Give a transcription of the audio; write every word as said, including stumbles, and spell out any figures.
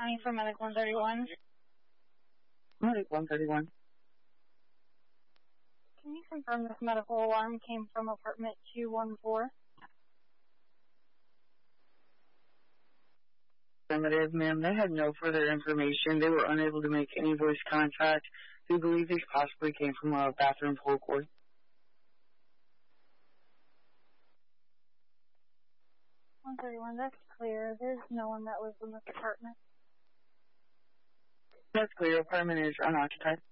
County for Medic one thirty-one. Medic one thirty-one. Can you confirm this medical alarm came from apartment two one four? Affirmative, ma'am. They had no further information. They were unable to make any voice contact. We believe these possibly came from a bathroom pull cord. one thirty-one, that's clear. There's no one that lives in this apartment. That's clear. Apartment is unoccupied.